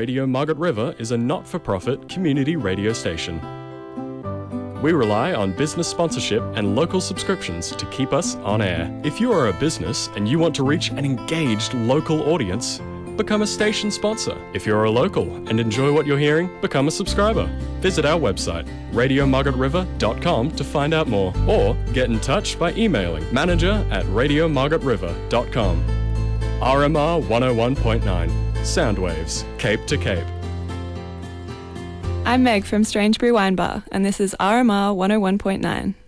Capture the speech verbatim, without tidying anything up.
Radio Margaret River is a not-for-profit community radio station. We rely on business sponsorship and local subscriptions to keep us on air. If you are a business and you want to reach an engaged local audience, become a station sponsor. If you're a local and enjoy what you're hearing, become a subscriber. Visit our website, radio margaret river dot com, to find out more, or get in touch by emailing manager at radio margaret river dot com. R M R one oh one point nine, Soundwaves, Cape to Cape. I'm Meg from Strangebury Wine Bar, and this is R M R one oh one point nine.